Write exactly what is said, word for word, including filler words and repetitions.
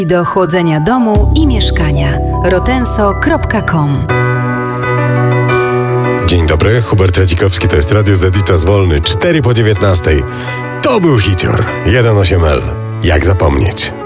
Do chłodzenia domu i mieszkania. rotenso kropka com. Dzień dobry, Hubert Radzikowski, to jest Radio Z i Czas Wolny, cztery po dziewiętnastej. To był hicior, jeden osiem L. Jak zapomnieć?